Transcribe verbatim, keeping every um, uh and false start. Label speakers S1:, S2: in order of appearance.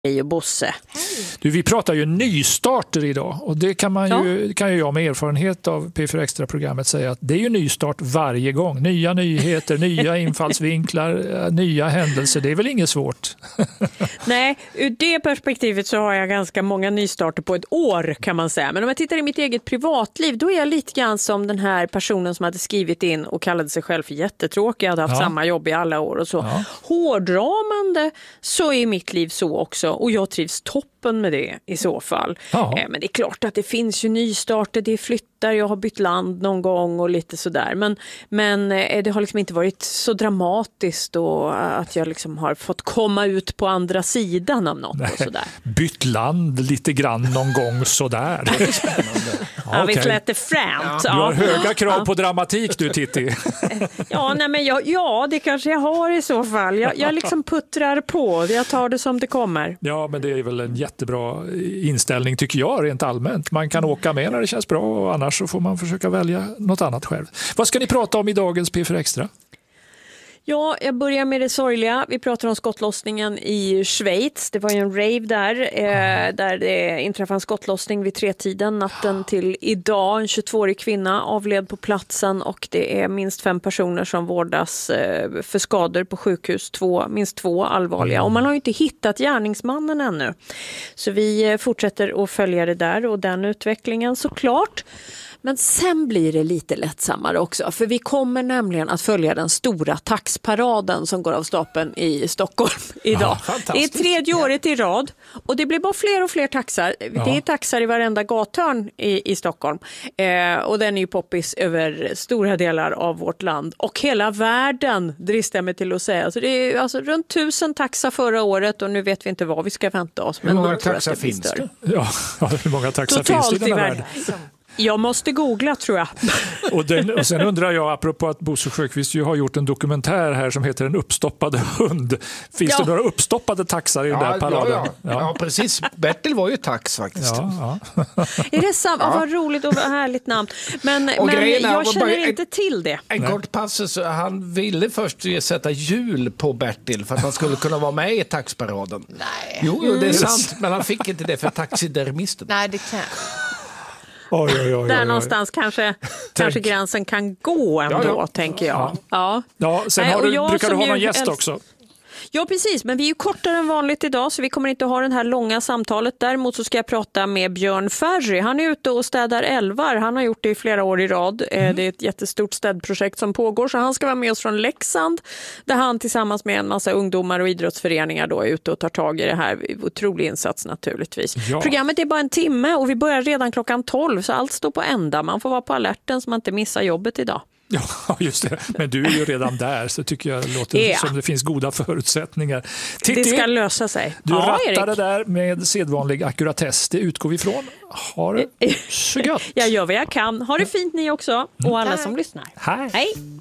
S1: Hej och Bosse.
S2: Du, vi pratar ju nystarter idag och det kan, man ju, ja. kan ju jag med erfarenhet av P fyra Extra-programmet säga att det är ju nystart varje gång. Nya nyheter, nya infallsvinklar, nya händelser. Det är väl inget svårt?
S1: Nej, ur det perspektivet så har jag ganska många nystarter på ett år kan man säga. Men om jag tittar i mitt eget privatliv, då är jag lite grann som den här personen som hade skrivit in och kallade sig själv för jättetråkig. Jag hade haft ja. samma jobb i alla år och så. Ja. Hårdramande så är mitt liv så också. Och jag trivs toppen med det i så fall. Ja. Eh, men det är klart att det finns ju nystarter, det är flyttar, jag har bytt land någon gång och lite sådär. Men, men eh, det har liksom inte varit så dramatiskt och att jag liksom har fått komma ut på andra sidan av något. Nej, och sådär.
S2: Bytt land lite grann någon gång sådär. Det är spännande.
S1: Ja, ja, visst lät det främt.
S2: Ja. Du har höga krav ja. på dramatik du, Titti.
S1: Ja, nej, men jag, ja, det kanske jag har i så fall. Jag, jag liksom puttrar på, jag tar det som det kommer.
S2: Ja, men det är väl en jättebra inställning tycker jag rent allmänt. Man kan åka med när det känns bra och annars så får man försöka välja något annat själv. Vad ska ni prata om i dagens P fyra Extra?
S1: Ja, jag börjar med det sorgliga. Vi pratar om skottlossningen i Schweiz. Det var ju en rave där, eh, där det inträffade en skottlossning vid tretiden natten till idag. En tjugotvåårig kvinna avled på platsen och det är minst fem personer som vårdas eh, för skador på sjukhus. Två, minst två allvarliga. Och man har ju inte hittat gärningsmannen ännu. Så vi fortsätter att följa det där och den utvecklingen såklart. Men sen blir det lite lättsammare också. För vi kommer nämligen att följa den stora taxparaden som går av stapeln i Stockholm idag. Ja, det är tredje året i rad. Och det blir bara fler och fler taxar. Ja. Det är taxar i varenda gathörn i, i Stockholm. Eh, och den är ju poppis över stora delar av vårt land. Och hela världen dristar jag mig till att säga. Så det är alltså runt tusen taxar förra året. Och nu vet vi inte vad vi ska vänta oss. Men
S3: hur många taxar finns det?
S2: Ja, hur många taxar finns det i den här världen?
S1: Jag måste googla tror jag.
S2: Och, den, och sen undrar jag, apropå att Bosse Sjöqvist ju har gjort en dokumentär här som heter En uppstoppad hund. Finns ja. det några uppstoppade taxar i
S3: ja,
S2: den där paraden?
S3: Ja, ja. ja. ja, precis. Bertil var ju tax faktiskt.
S2: Ja,
S1: ja. Är det sant? Ja. Vad roligt och vad härligt namn. Men, men jag känner bara, inte till det.
S3: En Nej. kort passus. Han ville först sätta jul på Bertil för att han skulle kunna vara med i taxparaden. Nej. Jo, jo, det är sant. Men han fick inte det för taxidermisten.
S4: Nej, det kan
S2: Oj, oj, oj, oj.
S1: Där någonstans kanske, kanske gränsen kan gå ändå, ja, ja. tänker jag.
S2: Ja, ja. ja sen har du, brukar du ha någon gäst älsk- också?
S1: Ja, precis. Men vi är ju kortare än vanligt idag så vi kommer inte ha det här långa samtalet. Däremot så ska jag prata med Björn Ferry. Han är ute och städar älvar. Han har gjort det i flera år i rad. Mm. Det är ett jättestort städprojekt som pågår. Så han ska vara med oss från Leksand. Där han tillsammans med en massa ungdomar och idrottsföreningar då är ute och tar tag i det här. Otrolig insats naturligtvis. Ja. Programmet är bara en timme och vi börjar redan klockan tolv. Så allt står på ända. Man får vara på alerten så man inte missar jobbet idag.
S2: Ja, just det. Men du är ju redan där så tycker jag det låter ja. som det finns goda förutsättningar. Titti,
S1: det ska lösa sig.
S2: Du
S1: ja,
S2: rattar det där med sedvanlig akkuratess. Det utgår vi ifrån. Ha det så gött.
S1: Jag gör vad jag kan. Ha det fint ni också och alla som lyssnar.
S2: Hej.
S1: Hej.